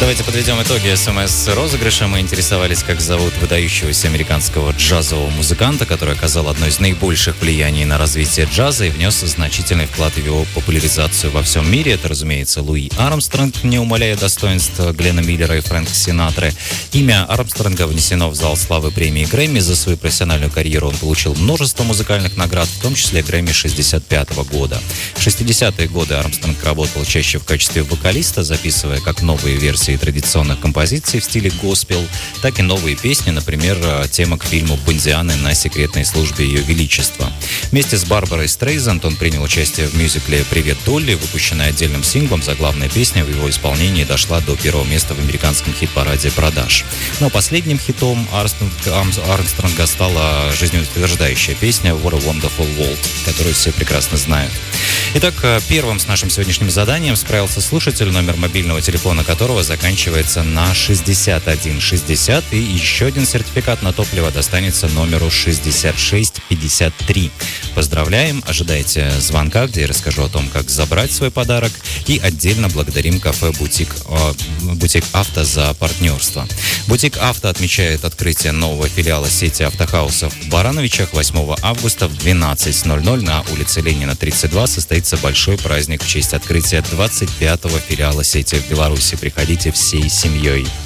Давайте подведем итоги СМС-розыгрыша. Мы интересовались, как зовут выдающегося американского джазового музыканта, который оказал одно из наибольших влияний на развитие джаза и внес значительный вклад в его популяризацию во всем мире. Это, разумеется, Луи Армстронг, не умаляя достоинств Гленна Миллера и Фрэнка Синатры. Имя Армстронга внесено в зал славы премии Грэмми. За свою профессиональную карьеру он получил множество музыкальных наград, в том числе Грэмми 1965 года. В 60-е годы Армстронг работал чаще в качестве вокалиста, записывая как новые версии традиционных композиций в стиле госпел, так и новые песни, например, тема к фильму «Бондианы» на секретной службе Ее Величества. Вместе с Барбарой Стрейзанд он принял участие в мюзикле «Привет, Долли», выпущенной отдельным синглом. Заглавная песня в его исполнении дошла до первого места в американском хит-параде продаж. Но последним хитом Армстронга стала жизнеутверждающая песня «What a Wonderful World», которую все прекрасно знают. Итак, первым с нашим сегодняшним заданием справился слушатель, номер мобильного телефона которого заканчивается на 6160, и еще один сертификат на топливо достанется номеру 6653. Поздравляем, ожидайте звонка, где я расскажу о том, как забрать свой подарок, и отдельно благодарим кафе «Бутик Авто» за партнерство. «Бутик Авто» отмечает открытие нового филиала сети автохаусов в Барановичах. 8 августа в 12:00 на улице Ленина, 32 состоится большой праздник в честь открытия 25-го филиала сети в Беларуси. Приходите всей семьей.